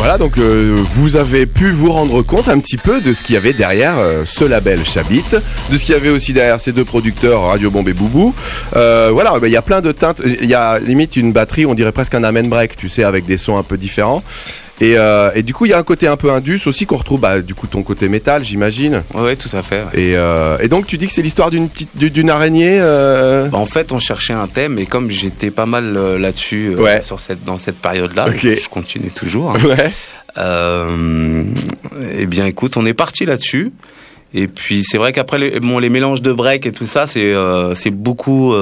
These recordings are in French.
voilà, donc vous avez pu vous rendre compte un petit peu de ce qu'il y avait derrière ce label Chabit, de ce qu'il y avait aussi derrière ces deux producteurs Radio Bombe et Boubou. Voilà, il y a plein de teintes. Il y a limite une batterie, on dirait presque un amen break, tu sais, avec des sons un peu différents. Et du coup, il y a un côté un peu indus aussi qu'on retrouve, du coup, ton côté métal, j'imagine. Ouais, tout à fait. Ouais. Et donc, tu dis que c'est l'histoire d'une araignée. En fait, on cherchait un thème, et comme j'étais pas mal là-dessus dans cette période-là, je continue toujours. Hein. Ouais. Eh bien, écoute, on est parti là-dessus. Et puis c'est vrai qu'après les mélanges de break et tout ça, c'est beaucoup,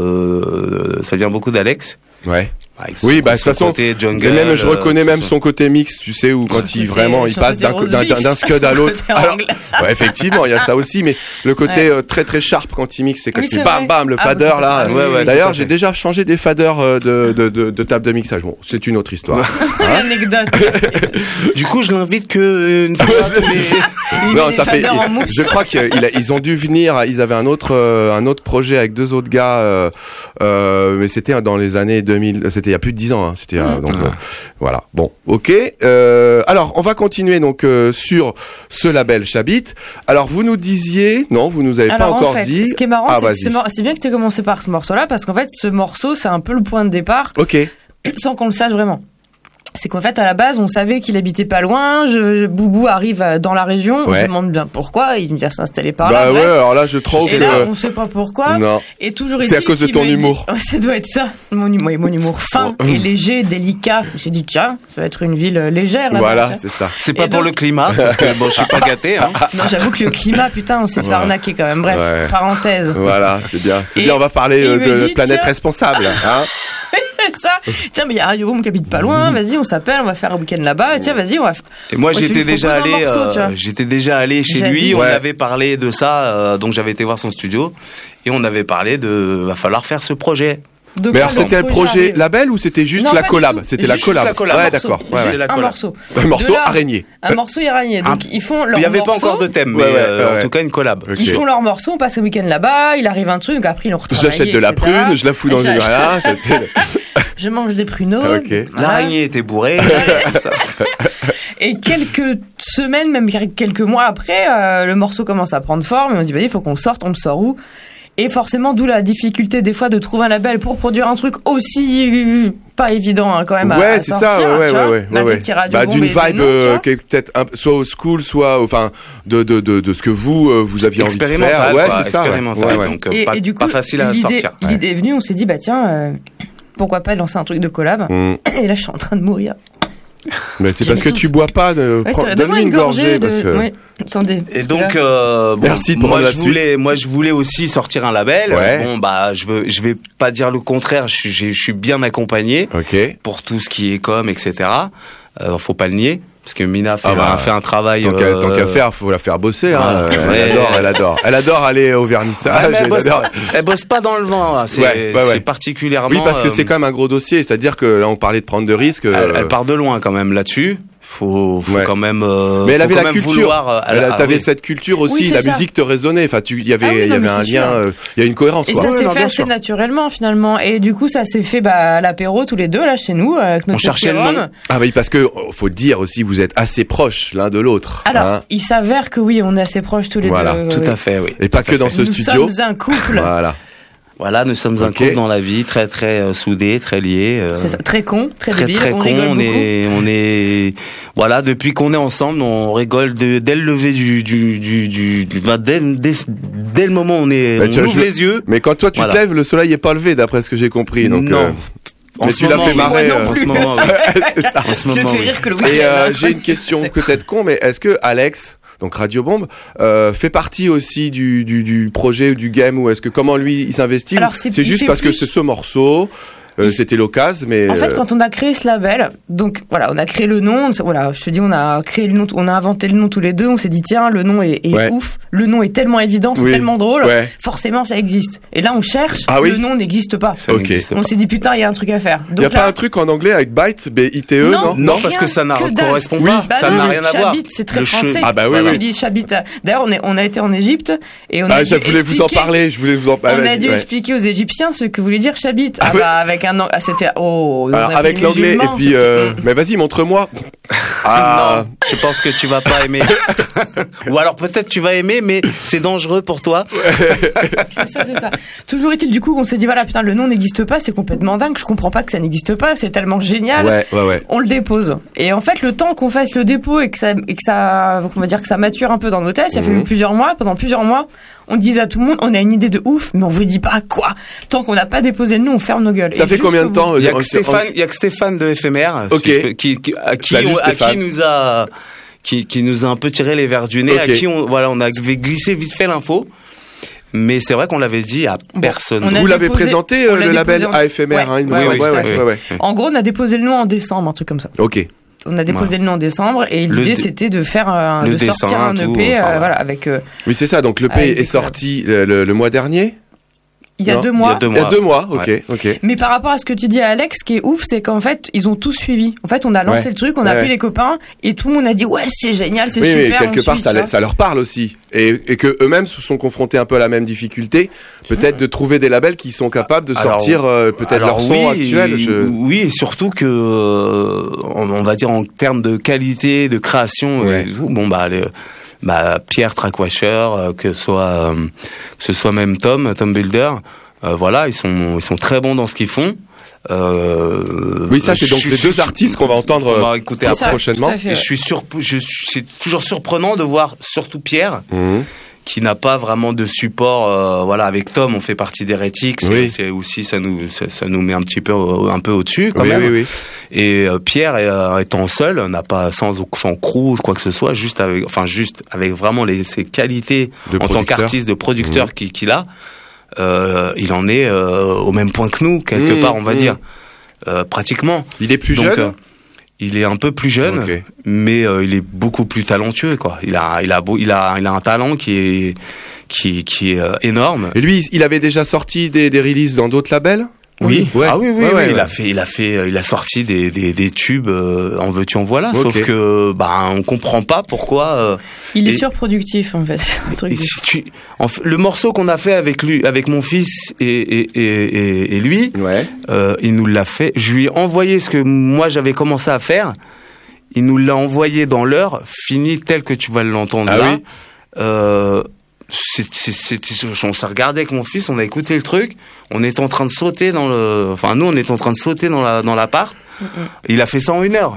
ça vient beaucoup d'Alex. Ouais. Oui, de toute façon, jungle, même je reconnais même son côté mix, tu sais, où quand il passe d'un scud à l'autre. Alors, ouais, effectivement, il y a ça aussi, mais le côté très très sharp quand il mixe, c'est quand il bam le fader là. Ouais, d'ailleurs, j'ai déjà changé des faders de table de mixage. Bon, c'est une autre histoire. Anecdote. Du coup, je l'invite que une fois non, ça fait. Je crois qu'ils ont dû venir. Ils avaient un autre projet avec deux autres gars, mais c'était dans les années 2000. C'était il y a plus de 10 ans. Hein. C'était donc voilà. Bon, ok. Alors, on va continuer donc sur ce label Chabit. Alors, vous nous disiez, non, vous nous avez pas encore dit. Ce qui est marrant, c'est bien que tu aies commencé par ce morceau-là, parce qu'en fait, ce morceau, c'est un peu le point de départ. Ok. Sans qu'on le sache vraiment. C'est qu'en fait, à la base, on savait qu'il habitait pas loin. Boubou arrive dans la région. On se demande bien pourquoi. Il vient s'installer par là. Bah ouais, alors là, je trouve que... Et là, on sait pas pourquoi. Non. Et toujours c'est à cause de ton humour. Ça doit être ça. Mon humour fin et léger, délicat. J'ai dit, tiens, ça va être une ville légère, là. Voilà, c'est ça. C'est pas pour le climat, parce que bon, je suis pas gâté, hein. Non, j'avoue que le climat, putain, on s'est fait arnaquer quand même. Bref, parenthèse. Voilà, c'est bien. C'est bien, on va parler de planète responsable, hein. Ça. Tiens, mais il y a Radio Bombe qui habite pas loin. Vas-y, on s'appelle, on va faire un week-end là-bas. Et tiens, vas-y, on va. Et moi, j'étais déjà allé chez lui. On avait parlé de ça, donc j'avais été voir son studio et on avait parlé va falloir faire ce projet. Mais alors c'était le projet label ou c'était juste la collab? C'était la collab. Ouais, d'accord. Juste un morceau. Un morceau araignée. Un morceau araignée. Donc ils font leur morceau. Il y avait pas encore de thème, mais en tout cas une collab. Ils font leur morceau, on passe le week-end là-bas, il arrive un truc, donc après ils l'ont retravaillé. J'achète de la prune, je la fous dans une voilà, je mange des pruneaux. Okay. L'araignée était bourrée. Et quelques semaines, même quelques mois après, le morceau commence à prendre forme et on se dit, il faut qu'on sorte, on le sort où? Et forcément, d'où la difficulté des fois de trouver un label pour produire un truc aussi pas évident quand même à sortir. C'est ça, ouais. D'une vibe qui est peut-être soit au school, soit enfin de ce que vous aviez envie de faire. Ouais, c'est ça. Expérimental, donc et du coup, pas facile à sortir. L'idée est venue, on s'est dit tiens, pourquoi pas lancer un truc de collab. Et là, je suis en train de mourir. Mais c'est parce que tu bois pas. Donne-lui une gorgée. Ouais. Attendez. Et donc, merci pour moi je voulais aussi sortir un label. Ouais. Bon je vais pas dire le contraire. Je suis bien accompagné pour tout ce qui est com, etc. Faut pas le nier. Parce que Mina fait un travail. Tant qu'à faire, faut la faire bosser. Hein. Elle adore aller au vernissage. Elle bosse pas dans le vent. Là. C'est particulièrement. Oui, parce que c'est quand même un gros dossier. C'est-à-dire que là, on parlait de prendre de risques. Elle part de loin quand même là-dessus. Faut quand même. Mais elle avait la culture. T'avais cette culture aussi. La musique te résonnait. Enfin, il y avait un lien. Il y a une cohérence. Et ça s'est fait assez naturellement finalement. Et du coup, ça s'est fait à l'apéro tous les deux là chez nous avec notre. On cherchait le nom. Ah oui, parce que faut dire aussi, vous êtes assez proches l'un de l'autre. Alors, il s'avère que oui, on est assez proches tous les deux. Voilà, tout à fait, oui. Et pas que dans ce studio. Nous sommes un couple. Voilà, nous sommes un couple dans la vie, très très soudés, très liés. C'est ça, très con, très débile. Très on con, rigole beaucoup. On est, voilà, depuis qu'on est ensemble, on rigole dès le lever dès le moment où on ouvre les yeux. Mais quand toi tu te lèves, le soleil est pas levé, d'après ce que j'ai compris. Donc, non. Mais tu l'as fait marrer en ce moment. C'est ça. En ce moment, je te fais rire que le week-end. Et j'ai une question peut-être con, mais est-ce que Alex, donc Radio Bombe, fait partie aussi du projet ou du game, ou est-ce que comment lui il s'investit? Alors, c'est juste parce que c'est ce morceau. C'était l'occasion, mais en fait, quand on a créé ce label, donc voilà, on a créé le nom. Voilà, je te dis, on a créé le nom, on a inventé le nom tous les deux. On s'est dit tiens, le nom est ouf, le nom est tellement évident, c'est tellement drôle, forcément ça existe. Et là, on cherche, le nom n'existe pas. On s'est dit putain, il y a un truc à faire. Il y a pas un truc en anglais avec Byte, B-I-T-E, non, parce que ça ne correspond pas. Ça n'a rien à voir. Chabit, c'est très français. Ah bah oui. Tu dis Chabit. D'ailleurs, on a été en Égypte et on a je voulais vous en parler. On a dû expliquer aux Égyptiens ce que voulait dire Chabit. Avec un c'était alors, avec l'anglais et puis mais vas-y montre-moi. Non, je pense que tu vas pas aimer. Ou alors peut-être tu vas aimer, mais c'est dangereux pour toi. C'est ça. Toujours est-il du coup qu'on s'est dit voilà putain le nom n'existe pas, c'est complètement dingue, je comprends pas que ça n'existe pas, c'est tellement génial. Ouais. On le dépose. Et en fait le temps qu'on fasse le dépôt et que ça on va dire que ça mature un peu dans nos têtes, ça fait plusieurs mois. Pendant plusieurs mois, on disait à tout le monde on a une idée de ouf, mais on vous dit pas quoi. Tant qu'on n'a pas déposé le nom, on ferme nos gueules. Ça fait combien de temps? Il y a que Stéphane de Éphémère, qui nous a un peu tiré les verres du nez, à qui on avait glissé vite fait l'info. Mais c'est vrai qu'on l'avait dit à personne. Vous l'avez présenté, le label à Éphémère, ouais, ouais. En gros, on a déposé le nom en décembre, un truc comme ça. Ok. On a déposé le nom en décembre et l'idée c'était de faire sortir un EP avec. Oui, c'est ça. Donc l'EP est sorti le mois dernier. Il y a 2 mois. Il y a 2 mois, ok. Mais par rapport à ce que tu dis à Alex, ce qui est ouf, c'est qu'en fait, ils ont tous suivi. En fait, on a lancé le truc, on a appelé les copains, et tout le monde a dit ouais, c'est génial, c'est super. Mais quelque part, ça leur parle aussi. Et que eux-mêmes se sont confrontés un peu à la même difficulté, peut-être de trouver des labels qui sont capables de sortir peut-être leur son actuel. Oui, et surtout que, on va dire en termes de qualité, de création, et tout, Pierre Trackwasher, que ce soit même Tom Builder, ils sont très bons dans ce qu'ils font. Oui, ça c'est donc les 2 artistes qu'on va entendre écouter prochainement. Et c'est toujours surprenant de voir surtout Pierre. Qui n'a pas vraiment de support, avec Tom, on fait partie d'Hérétique, c'est aussi, ça nous met un peu au-dessus, quand même. Oui. Et Pierre, étant seul, n'a pas, sans crew, quoi que ce soit, juste avec vraiment ses qualités en tant qu'artiste, de producteur qu'il a, il en est, au même point que nous, quelque part, on va dire. Pratiquement. Il est plus jeune? Il est un peu plus jeune, mais il est beaucoup plus talentueux, quoi. Il a un talent qui est énorme. Et lui, il avait déjà sorti des releases dans d'autres labels? Oui. Il a sorti des tubes, en veux-tu en voilà. Sauf que, on comprend pas pourquoi. Il est surproductif, en fait. Le morceau qu'on a fait avec lui, avec mon fils et lui, il nous l'a fait. Je lui ai envoyé ce que moi j'avais commencé à faire. Il nous l'a envoyé dans l'heure, fini tel que tu vas l'entendre là. Oui. On s'est regardé avec mon fils, on a écouté le truc, on était en train de sauter on était en train de sauter dans l'appart. Il a fait ça en 1 heure.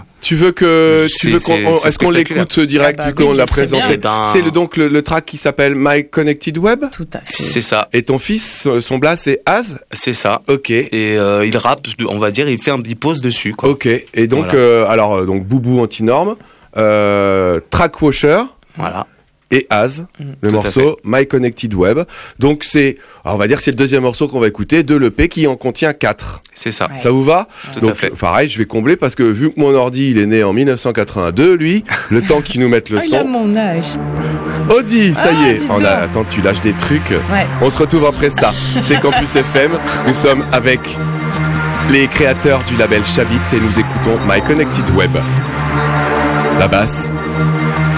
Est-ce qu'on l'écoute direct vu qu'on l'a présenté? C'est donc le track qui s'appelle My Connected Web. Tout à fait. C'est ça. Et ton fils, son blast c'est Az? C'est ça. Ok. Et il rappe, on va dire, il fait un petit pause dessus, quoi. Ok. Et donc donc Boubou Antinorme, Trackwasher. Voilà. Et Az, le morceau My Connected Web. Donc on va dire que c'est le 2e morceau qu'on va écouter de l'EP qui en contient 4. C'est ça. Ça vous va? Tout à fait. Pareil, je vais combler parce que vu que mon ordi, il est né en 1982, lui, le temps qu'il nous mette le son. Il a mon âge. Audi, ça y est. Attends, tu lâches des trucs. Ouais. On se retrouve après ça. C'est Campus FM. Nous sommes avec les créateurs du label Chabit et nous écoutons My Connected Web. La basse.